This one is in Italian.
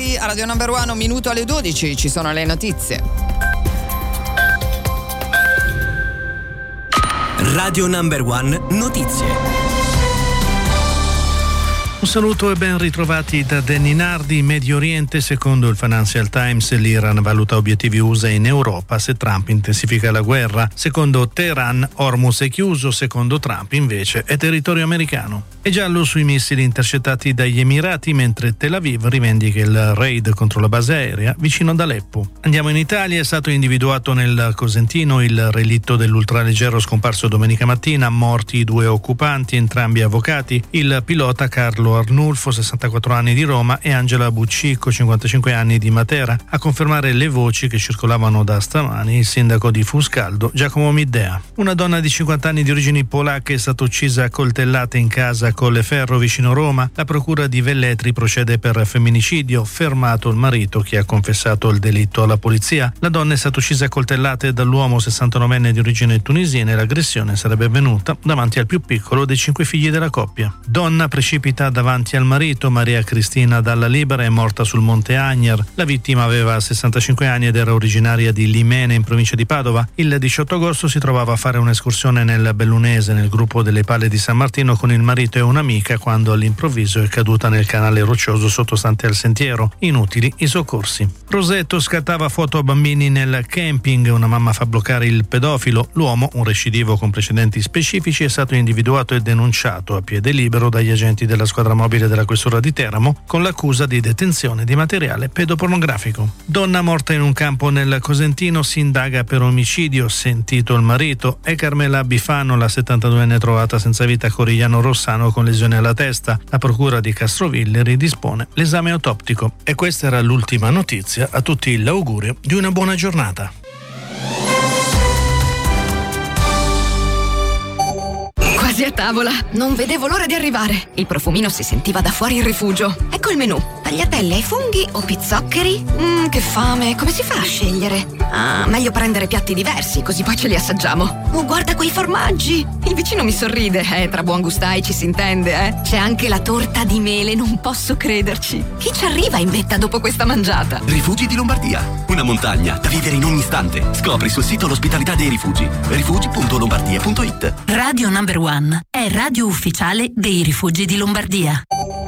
bentrovati a Radio Number One, 1 minuto alle 12, ci sono le notizie. Radio Number One notizie. Un saluto e ben ritrovati da Danny Nardi. In Medio Oriente, secondo il Financial Times, l'Iran valuta obiettivi USA in Europa se Trump intensifica la guerra. Secondo Teheran, Hormuz è chiuso, secondo Trump invece è territorio americano. È giallo sui missili intercettati dagli Emirati, mentre Tel Aviv rivendica il raid contro la base aerea vicino ad Aleppo. Andiamo in Italia. È stato individuato nel Cosentino il relitto dell'ultraleggero scomparso domenica mattina, morti 2 occupanti, entrambi avvocati, il pilota Carlo Arnulfo, 64 anni, di Roma, e Angela Buccicco, 55 anni, di Matera. A confermare le voci che circolavano da stamani il sindaco di Fuscaldo, Giacomo Middea. Una donna di 50 anni di origini polacche è stata uccisa a coltellate in casa a Colleferro vicino Roma. La procura di Velletri procede per femminicidio, fermato il marito che ha confessato il delitto alla polizia. La donna è stata uccisa a coltellate dall'uomo 69enne di origine tunisina e l'aggressione sarebbe avvenuta davanti al più piccolo dei 5 figli della coppia. Donna precipita davanti al marito. Maria Cristina Dalla Libera è morta sul Monte Agner. La vittima aveva 65 anni ed era originaria di Limene, in provincia di Padova. Il 18 agosto si trovava a fare un'escursione nel Bellunese, nel gruppo delle Palle di San Martino, con il marito e un'amica, quando all'improvviso è caduta nel canale roccioso sottostante al sentiero. Inutili i soccorsi. Rosetto scattava foto a bambini nel camping. Una mamma fa bloccare il pedofilo. L'uomo, un recidivo con precedenti specifici, è stato individuato e denunciato a piede libero dagli agenti della squadra mobile della questura di Teramo con l'accusa di detenzione di materiale pedopornografico. Donna morta in un campo nel Cosentino, si indaga per omicidio, sentito il marito. È Carmela Bifano, la 72enne trovata senza vita a Corigliano Rossano con lesioni alla testa. La procura di Castrovillari dispone l'esame autoptico. E questa era l'ultima notizia. A tutti l'augurio di una buona giornata. Quasi a tavola, non vedevo l'ora di arrivare. Il profumino si sentiva da fuori il rifugio. Ecco il menù: tagliatelle ai funghi o pizzoccheri? Che fame, come si fa a scegliere? Ah, meglio prendere piatti diversi, così poi ce li assaggiamo. Oh, guarda quei formaggi! Il vicino mi sorride, tra buon gustai ci si intende, C'è anche la torta di mele, non posso crederci. Chi ci arriva in vetta dopo questa mangiata? Rifugi di Lombardia, una montagna da vivere in ogni istante. Scopri sul sito l'ospitalità dei rifugi, rifugi.lombardia.it. Radio Number One è radio ufficiale dei Rifugi di Lombardia.